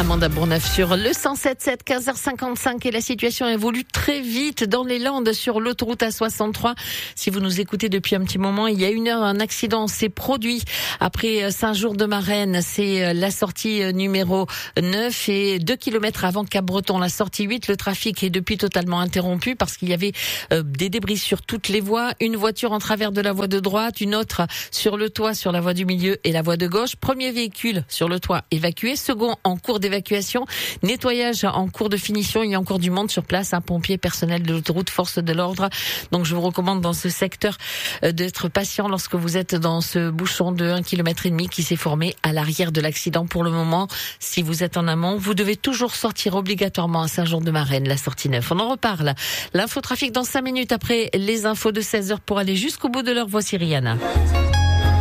Amanda Bourneuf sur le 107.7, 15h55 et la situation évolue très vite dans les Landes sur l'autoroute A63. Si vous nous écoutez depuis un petit moment, il y a une heure, un accident s'est produit après Saint-Jour-de-Marraine. C'est la sortie numéro 9 et 2 km avant Cap-Breton. La sortie 8, le trafic est depuis totalement interrompu parce qu'il y avait des débris sur toutes les voies. Une voiture en travers de la voie de droite, une autre sur le toit, sur la voie du milieu et la voie de gauche. Premier véhicule sur le toit évacué, second en cours d'évacuation, nettoyage en cours de finition. Il y a encore du monde sur place, un pompier, personnel de l'autoroute, force de l'ordre. Donc je vous recommande dans ce secteur d'être patient lorsque vous êtes dans ce bouchon de 1,5 km qui s'est formé à l'arrière de l'accident. Pour le moment, si vous êtes en amont, vous devez toujours sortir obligatoirement à Saint-Jean-de-Marraine, la sortie 9. On en reparle. L'infotrafic dans 5 minutes après les infos de 16h pour aller jusqu'au bout de l'heure. Voici Rihanna.